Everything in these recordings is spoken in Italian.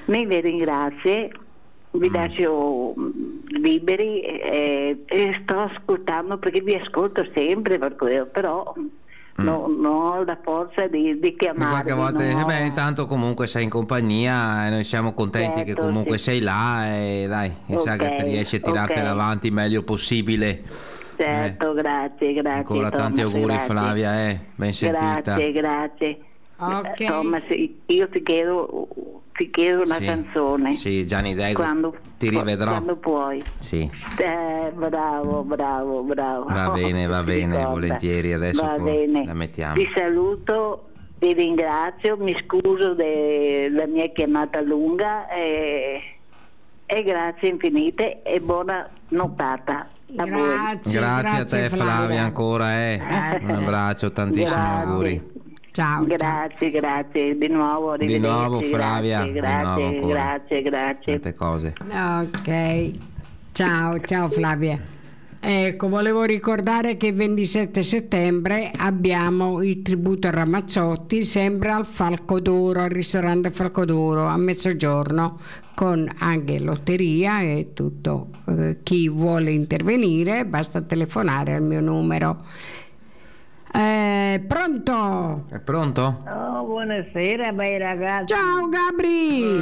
vi ringrazio, vi lascio liberi e sto ascoltando perché vi ascolto sempre, però non ho la forza di chiamarvi. Qualche volta, intanto comunque sei in compagnia e noi siamo contenti che comunque sei là e dai, sa che ti riesci a tirartela avanti il meglio possibile. Certo, grazie. Ancora Thomas, tanti auguri, grazie. Flavia, ben sentita. Grazie. Ok. Thomas, io ti chiedo una canzone. Sì, Gianni Dego, ti rivedrò. Quando puoi. Sì. Bravo. Va bene, volentieri, adesso Va bene. la mettiamo. Ti saluto, ti ringrazio, mi scuso della mia chiamata lunga e grazie infinite e buona nottata. Grazie a te Flavia ancora, un abbraccio, tantissimi auguri. Ciao. Grazie di nuovo, di nuovo Flavia, grazie. Tante cose. Ok, ciao Flavia. Ecco, volevo ricordare che il 27 settembre abbiamo il tributo a Ramazzotti, sempre al Falco d'Oro, al ristorante Falco d'Oro, a mezzogiorno, con anche lotteria e tutto. Chi vuole intervenire basta telefonare al mio numero. Pronto? È pronto? Oh, buonasera bei ragazzi. Ciao Gabri.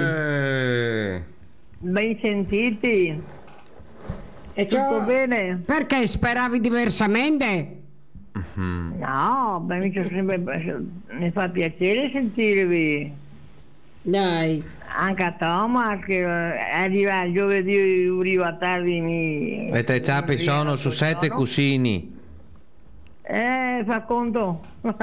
Ben sentiti. E tutto bene? Perché speravi diversamente? No, mi fa piacere sentirvi. Dai. Anche a Thomas che arriva il giovedì, arriva tardi. Le tre ciappe sono su 7 cusini. Fa conto.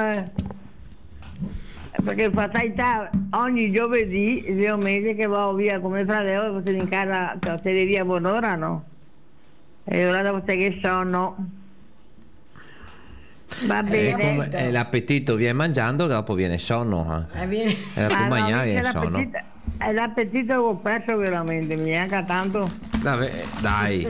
Perché fatalità ogni giovedì io mese che vado via come fratello, potete in casa, potete via buon'ora, no? E ora dopo che sono. Va bene. L'appetito viene mangiando, dopo viene sonno. Viene. Viene sonno. L'appetito l'ho perso veramente, mi manca tanto. Dai,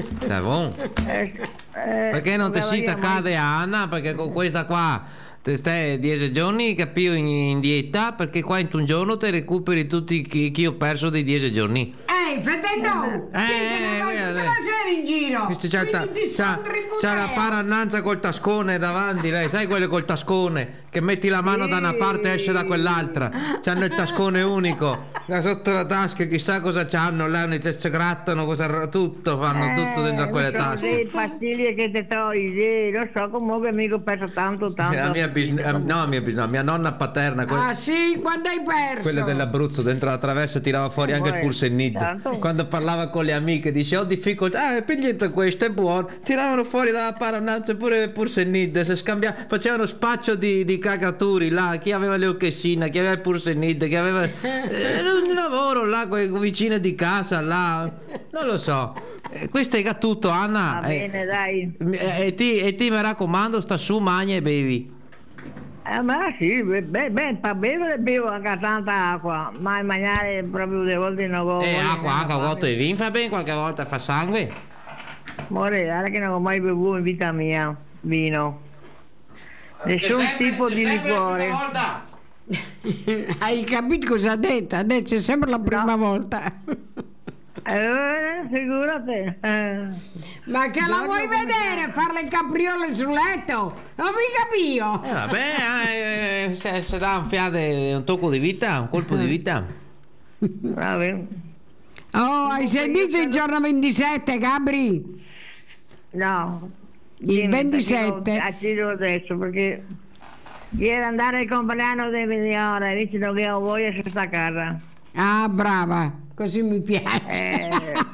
perché non ti si accade a Anna? Perché con questa qua te stai 10 giorni capito in dieta, perché qua in un giorno te recuperi tutti che ho perso dei 10 giorni. Fratello! Sei in giro! C'ha la parannanza col tascone davanti, lei sai quelle col tascone che metti la mano da una parte e esce da quell'altra, c'hanno il tascone unico sotto la tasca, chissà cosa c'hanno là, si grattano, tutto fanno tutto dentro a quelle tasche. Le pastiglie che ti togli, lo so, comunque amico ho perso tanto. Mia nonna paterna, sì, quando hai perso? Quella dell'Abruzzo, dentro la traversa tirava fuori anche il pulsennid. Quando parlava con le amiche dice ho difficoltà, pigliate questo, è buono, tiravano fuori dalla parannanza pure il pulsennid, si scambiavano, facevano spaccio di cagaturi là, chi aveva le occhessine, chi aveva il pulsennid, chi aveva un lavoro là con le vicine di casa là, non lo so. Questo è tutto, Anna. Va bene, dai. E ti mi raccomando, sta su, magna e bevi. Ma sì, per bere bevo anche tanta acqua, ma mangiare proprio delle volte non ho acqua, vuoto e vino fa bene, qualche volta fa sangue. More, guarda che non ho mai bevuto in vita mia vino. Nessun tipo di liquore. Hai capito cosa ha detto? Ha detto è sempre la prima volta. Figurate. Ma che la vuoi vedere? Fare le capriole sul letto? Non mi capio. Vabbè, se dà un fiate, un tocco di vita, un colpo di vita. Vabbè. Oh, hai sentito il giorno 27, Gabri? No. Il 27. Accido adesso perché ieri andare al compleanno di Milione, invece non che ho voglia di questa casa. Ah, brava, così mi piace.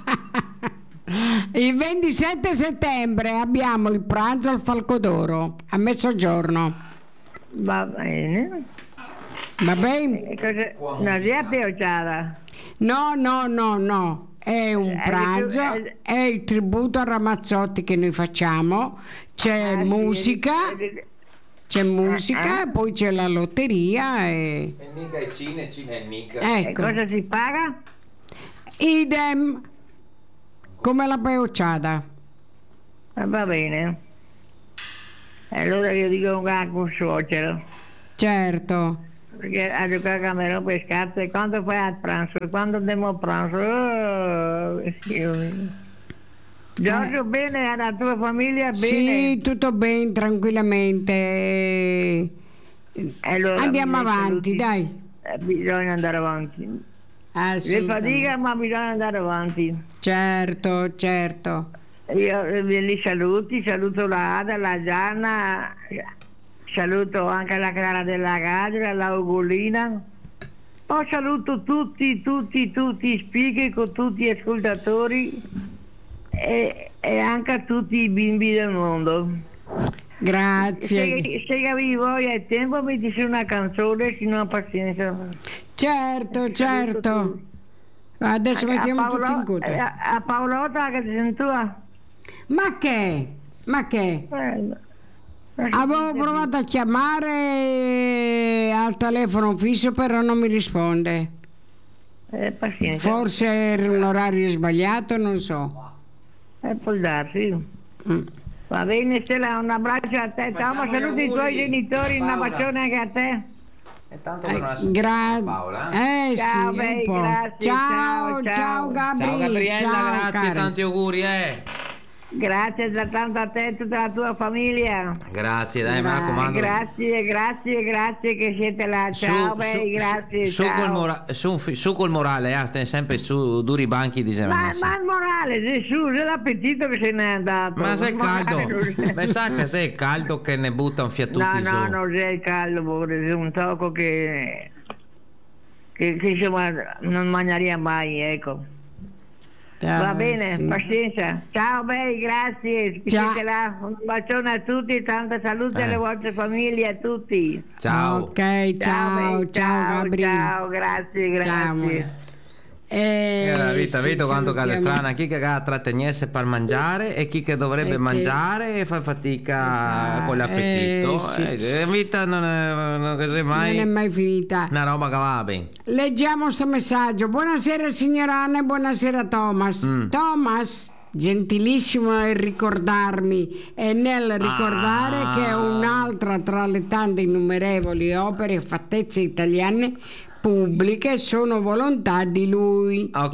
Il 27 settembre abbiamo il pranzo al Falco d'Oro a mezzogiorno. Va bene. Va bene? Non si è piaciuta? No. È un pranzo, è il tributo a Ramazzotti che noi facciamo. C'è musica. C'è musica, poi c'è la lotteria e Nica e Cina e Nica. E Ecco. cosa si paga? Idem, come la peocciata. Va bene. Allora io dico un suocero. Certo. perché a giocare a Camerone per scarpe. Quando fai a pranzo? Quando andiamo a pranzo? Giorgio, bene? La tua famiglia bene? Sì, tutto bene, tranquillamente. Allora, Andiamo avanti, saluti. dai. Bisogna andare avanti. Le fatica, ma bisogna andare avanti. Certo. Io li saluto la Ada, la Gianna, saluto anche la Clara della Gadra, la Ugolina. Poi saluto tutti i speaker, con tutti gli ascoltatori e anche a tutti i bimbi del mondo. Grazie. Se avevi voglia e tempo mi dici una canzone, se no pazienza. Certo. Adesso mettiamo tutti in coda. A Paolotta che ti sentua? Ma che? Avevo provato a chiamare al telefono fisso, però non mi risponde. Pazienza. Forse era un orario sbagliato, non so. Può darsi. Va bene Stella, un abbraccio a te. Ciao, saluti i tuoi genitori, un bacione anche a te. E tanto Grazie. Paola. Ciao, sì, bei, un po'. grazie. Ciao Gabri. Ciao Gabriella, Ciao, grazie, cara. tanti auguri, Grazie da tanto a te e tutta la tua famiglia. Grazie, dai, mi raccomando. Grazie che siete là. Ciao, bei, grazie. Su col morale, stai sempre su duri banchi di Ma il morale, su, c'è l'appetito che se n'è andato. Ma se è caldo, mi sa che se è caldo che ne butta un fiatuto No, su. non c'è caldo, pure, è un tocco che insomma non mangeria mai, ecco. Va bene, sì. Pazienza. Ciao, bei, grazie. Siete là. Un bacione a tutti, tanta salute alle vostre famiglie, a tutti. Ciao. Ok, ciao Gabri. Ciao, grazie. Ciao. La vita, vedo quanto cade salutiamo. strana, chi che trattenesse per mangiare e chi che dovrebbe mangiare e fa fatica con l'appetito. Sì. La vita non è mai finita. Una roba che va bene. Leggiamo questo messaggio. Buonasera signora Anna e buonasera Thomas. Thomas, gentilissimo nel ricordarmi e nel ricordare che è un'altra tra le tante innumerevoli opere e fattezze italiane pubbliche sono volontà di lui. Ho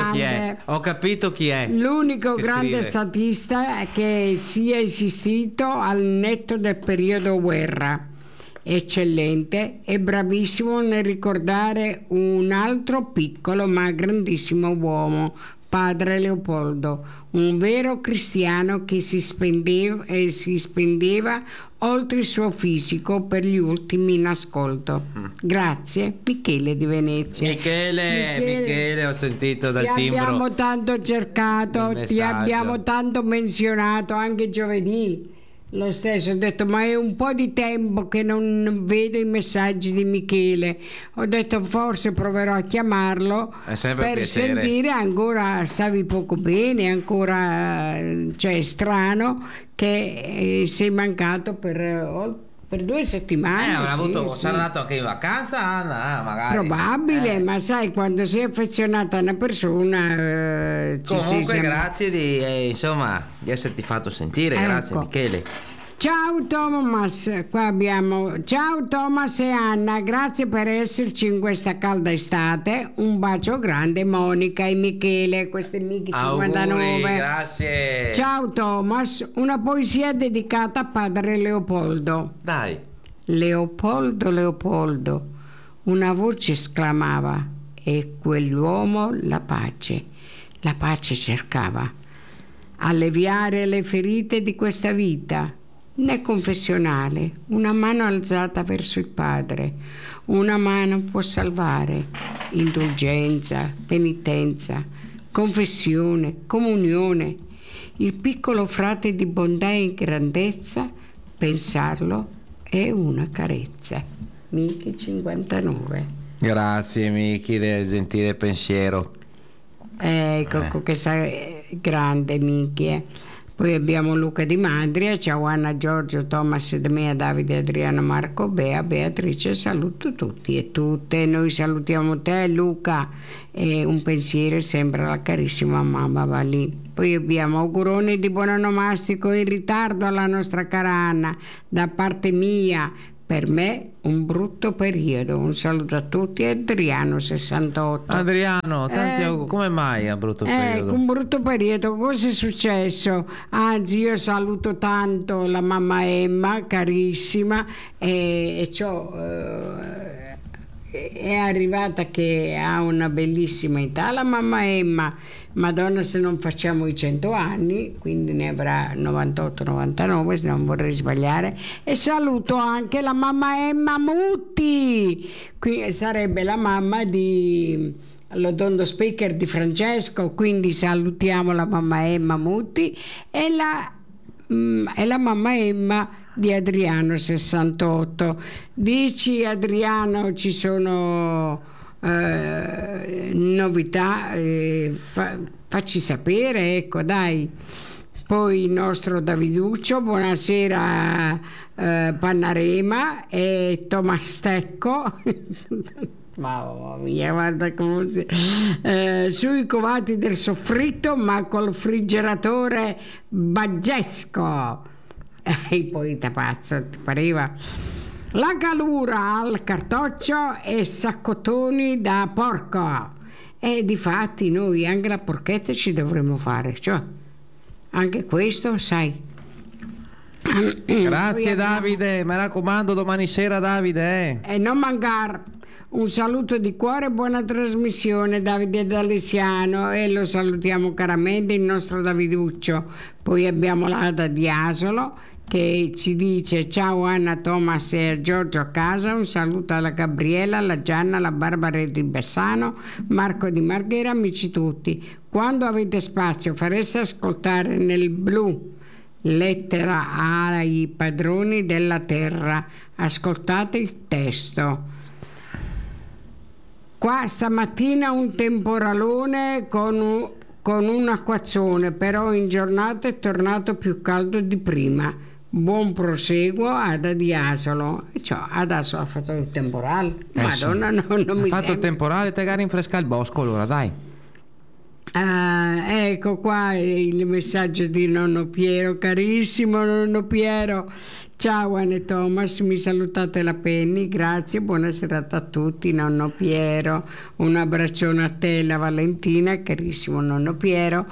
capito chi è. L'unico che grande scrive. statista che sia esistito al netto del periodo guerra. Eccellente e bravissimo nel ricordare un altro piccolo ma grandissimo uomo, padre Leopoldo, un vero cristiano che si spendeva oltre il suo fisico per gli ultimi in ascolto. Grazie, Michele di Venezia. Michele, ho sentito dal ti timbro. Abbiamo tanto cercato, del ti messaggio. abbiamo tanto menzionato anche giovedì. Lo stesso, ho detto, ma è un po' di tempo che non vedo i messaggi di Michele. Ho detto, forse proverò a chiamarlo È sempre un per piacere. sentire, ancora stavi poco bene, ancora, cioè è strano che sei mancato per 2 settimane. Sarà andato anche in vacanza, Anna, magari. Probabile, ma sai, quando sei affezionata a una persona Comunque grazie di esserti fatto sentire, grazie Ecco. Michele. Ciao Thomas, qua abbiamo ciao Thomas e Anna, grazie per esserci in questa calda estate. Un bacio grande Monica e Michele, questo è Michi 59. Auguri, grazie. Ciao Thomas, una poesia dedicata a padre Leopoldo. Dai. Leopoldo, una voce esclamava, e quell'uomo la pace cercava, alleviare le ferite di questa vita. Nel confessionale, una mano alzata verso il Padre, una mano può salvare, indulgenza, penitenza, confessione, comunione. Il piccolo frate di bontà e grandezza, pensarlo è una carezza. Michi 59. Grazie Michi del gentile pensiero. Ecco che sei grande Michi. Poi abbiamo Luca di Mandria, ciao Anna, Giorgio, Thomas, Edmea, Davide, Adriano, Marco, Bea, Beatrice, saluto tutti e tutte. Noi salutiamo te Luca e un pensiero sempre alla carissima mamma Valì. Poi abbiamo auguroni di buon onomastico in ritardo alla nostra cara Anna da parte mia per me un brutto periodo. Un saluto a tutti. Adriano 68. Adriano, come mai a brutto periodo? Un brutto periodo, cosa è successo? Anzi, io saluto tanto la mamma Emma, carissima, è arrivata che ha una bellissima età la mamma Emma, Madonna se non facciamo i 100 anni, quindi ne avrà 98-99 se non vorrei sbagliare. E saluto anche la mamma Emma Mutti, qui sarebbe la mamma di l'Odondo Speaker di Francesco, quindi salutiamo la mamma Emma Mutti e la mamma Emma di Adriano 68. Dici Adriano, ci sono novità, facci sapere, ecco, dai. Poi il nostro Daviduccio, buonasera Pannarema e Tomastecco. Mamma mia, guarda come sui covati del soffritto ma col friggeratore baggesco. Il poeta pazzo, ti pareva? La calura al cartoccio e saccottoni da porco. E difatti noi anche la porchetta ci dovremmo fare, cioè anche questo, sai. Grazie Davide, mi raccomando domani sera Davide. E non mancare. Un saluto di cuore, buona trasmissione Davide D'Alessiano, e lo salutiamo caramente il nostro Daviduccio. Poi abbiamo l'Ada di Asolo che ci dice ciao Anna, Thomas e Giorgio a casa, un saluto alla Gabriella, alla Gianna, alla Barbara di Bessano, Marco di Marghera, amici tutti. Quando avete spazio fareste ascoltare nel blu lettera ai padroni della terra, ascoltate il testo. Qua stamattina un temporalone con un acquazzone, però in giornata è tornato più caldo di prima. Buon proseguo ad Asolo. Cioè, ad Asolo ha fatto il temporale. Madonna, sì. non mi ha fatto il temporale, te gari rinfresca il bosco allora, dai. Ecco qua il messaggio di nonno Piero, carissimo nonno Piero. Ciao Anne e Thomas, mi salutate la Penny, grazie, buona serata a tutti nonno Piero, un abbraccione a te e la Valentina, carissimo nonno Piero,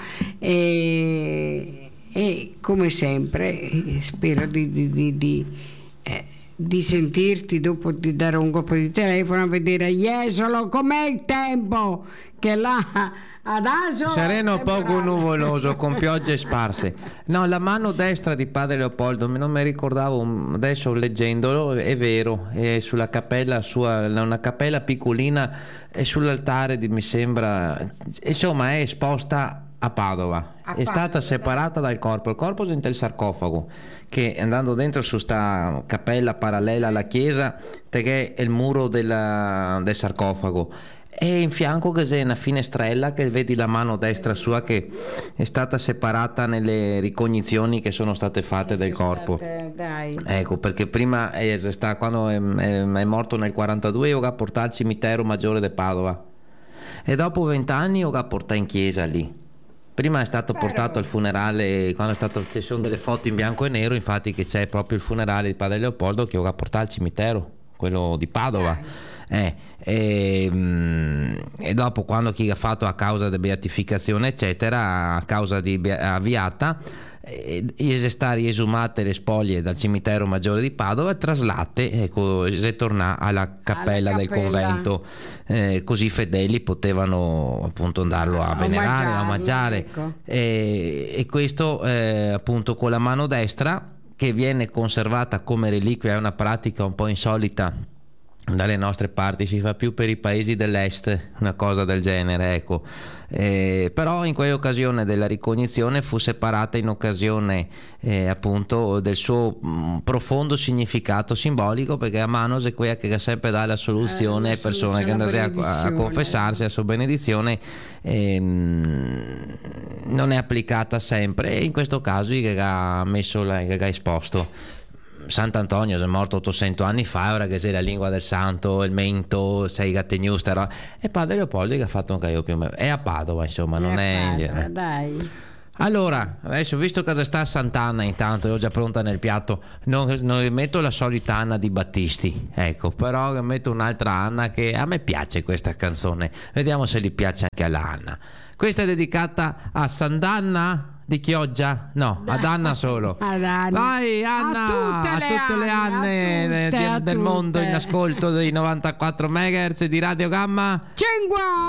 e come sempre spero di sentirti dopo di dare un colpo di telefono a vedere a Jesolo com'è il tempo, che là ad Asolo sereno poco nuvoloso con piogge sparse. No, la mano destra di padre Leopoldo, non mi ricordavo, adesso leggendolo è vero, è sulla cappella sua, una cappella piccolina, è sull'altare mi sembra, insomma è esposta a Padova, è stata separata dal corpo. Il corpo è il sarcofago, che andando dentro su sta cappella parallela alla chiesa che è il muro del sarcofago, e in fianco che c'è una finestrella che vedi la mano destra sua che è stata separata nelle ricognizioni che sono state fatte del corpo. Dai. Ecco, perché prima quando è morto nel 42 io l'ho portato al cimitero maggiore di Padova e dopo 20 anni io l'ho portato in chiesa lì. Prima è stato portato al funerale, quando ci sono delle foto in bianco e nero, infatti, che c'è proprio il funerale di padre Leopoldo, che io l'ho portato al cimitero, quello di Padova. E dopo, quando chi ha fatto a causa di beatificazione eccetera, a causa di avviata, è state esumate le spoglie dal cimitero maggiore di Padova e traslate, ecco, e torna alla cappella del convento, così i fedeli potevano appunto andarlo a venerare, a omaggiare, ecco. E questo appunto con la mano destra, che viene conservata come reliquia, è una pratica un po' insolita dalle nostre parti, si fa più per i paesi dell'est una cosa del genere, ecco. Però in quell'occasione della ricognizione fu separata in occasione appunto del suo profondo significato simbolico, perché a mano è quella che sempre dà la soluzione alle persone che andano a confessarsi, la sua benedizione non è applicata sempre, e in questo caso che ha messo che ha esposto Sant'Antonio è morto 800 anni fa, ora che c'è la lingua del santo, il mento, sei gatteniustero, e padre Leopoldo che ha fatto un caio più o meno, è a Padova, insomma, non è in genere. Dai. Allora, adesso visto cosa sta Sant'Anna, intanto ho già pronta nel piatto, non metto la solita Anna di Battisti, ecco, però metto un'altra Anna che a me piace questa canzone, vediamo se gli piace anche alla Anna. Questa è dedicata a Sant'Anna di Chioggia? No, ad Anna solo. Ad Anna. Vai Anna, a tutte le Anne del mondo in ascolto dei 94 MHz di Radio Gamma. Cengua!